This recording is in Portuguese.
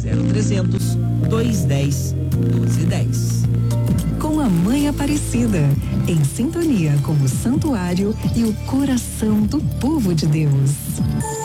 0300 210 1210. Com a Mãe Aparecida, em sintonia com o santuário e o coração do povo de Deus.